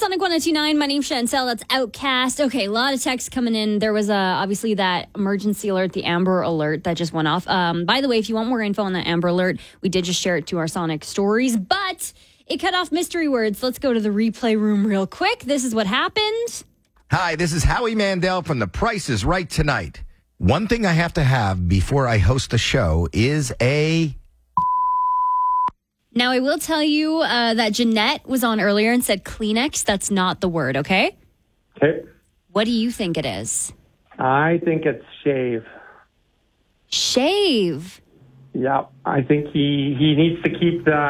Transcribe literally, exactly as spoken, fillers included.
Sonic one oh two nine. My name's Chantel. That's Outcast. Okay, a lot of texts coming in. There was uh, obviously that emergency alert, the Amber Alert that just went off. Um, by the way, if you want more info on that Amber Alert, we did just share it to our Sonic stories, but it cut off mystery words. Let's go to the replay room real quick. This is what happened. Hi, this is Howie Mandel from The Price is Right tonight. One thing I have to have before I host the show is a... Now, I will tell you uh, that Jeanette was on earlier and said Kleenex. That's not the word, okay? Okay. What do you think it is? I think it's shave. Shave. Yeah, I think he, he needs to keep the